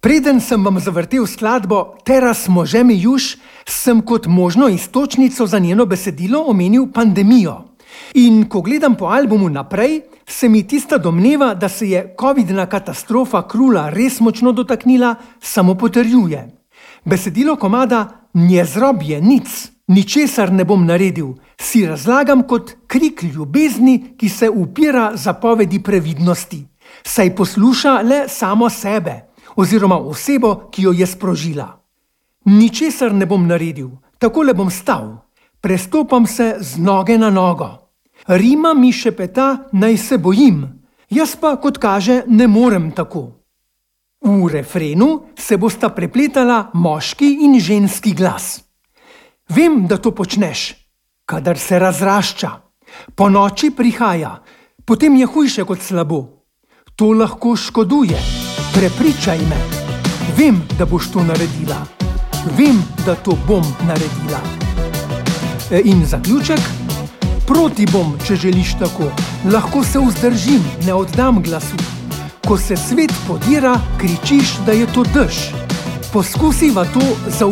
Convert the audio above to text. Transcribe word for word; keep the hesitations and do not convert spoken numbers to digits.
Preden sem vam zavrtel skladbo Teraz možemy już, sem kot možno iztočnico za njeno besedilo omenil pandemijo. In ko gledam po albumu naprej, se mi tista domneva, da se je covidna katastrofa Krula res močno dotaknila, samo potrjuje. Besedilo komada "Nie zrobię nic, ničesar ne bom naredil" si razlagam kot krik ljubezni, ki se upira zapovedi previdnosti, saj posluša le samo sebe oziroma osebo, ki jo je sprožila. Ničesar ne bom naredil, takole bom stal, prestopam se z noge na nogo. Rima mi šepeta, naj se bojim, jaz pa, kot kaže, ne morem tako. V refrenu se bosta prepletala moški in ženski glas. Vem, da to počneš, kadar se razrašča. Po noči prihaja, potem je hujše kot slabo. To lahko škoduje, prepričaj me. Vem, da boš to naredila. Vem, da to bom naredila. In zaključek? Proti bom, če želiš tako. Lahko se vzdržim, ne oddam glasu. Ko se svet podira, kričiš, da je to dež. Poskusiva to za